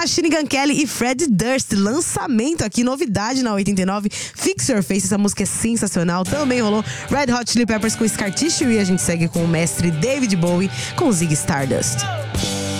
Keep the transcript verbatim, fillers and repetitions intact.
Machine Gun Kelly e Fred Durst, lançamento aqui, novidade na oitenta e nove, Fix Your Face, essa música é sensacional. Também rolou Red Hot Chili Peppers com Scar Tissue e a gente segue com o mestre David Bowie com Ziggy Stardust.